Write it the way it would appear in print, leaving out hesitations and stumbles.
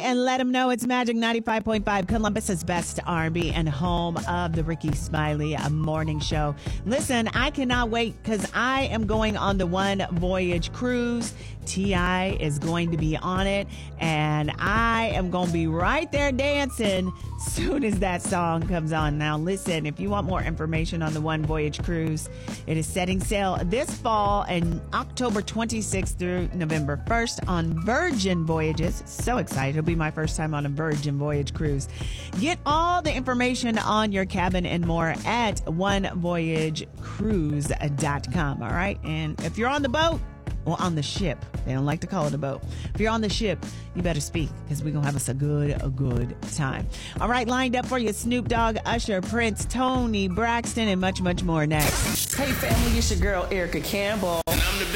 and let them know it's Magic 95.5, Columbus's best R&B and home of the Ricky Smiley Morning Show. Listen, I cannot wait because I am going on the One Voyage cruise. T.I. is going to be on it, and I am going to be right there dancing soon as that song comes on. Now, listen, if you want more information on the One Voyage cruise, it is setting sail this fall and October 26th through November 1st on Virgin Voyages. So excited. It'll be my first time on a Virgin Voyage cruise. Get all the information on your cabin and more at onevoyagecruise.com. All right. And if you're on the boat, or on the ship. They don't like to call it a boat. If you're on the ship, you better speak because we're going to have us a good time. All right, lined up for you, Snoop Dogg, Usher, Prince, Tony Braxton, and much, much more next. Hey, family, it's your girl, Erica Campbell. And I'm the